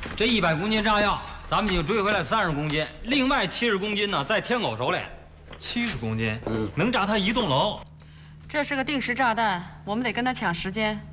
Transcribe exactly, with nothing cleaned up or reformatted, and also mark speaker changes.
Speaker 1: 这一百公斤炸药，咱们已经追回来三十公斤，另外七十公斤呢，在天狗手里。
Speaker 2: 七十公斤，
Speaker 1: 嗯，
Speaker 2: 能炸他一栋楼。
Speaker 3: 这是个定时炸弹，我们得跟他抢时间。